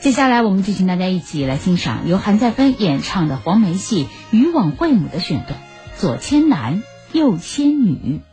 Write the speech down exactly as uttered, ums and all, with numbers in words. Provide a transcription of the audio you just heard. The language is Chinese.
接下来我们就请大家一起来欣赏由韩再芬演唱的黄梅戏《渔网会母》的选段，左牵男，右牵女。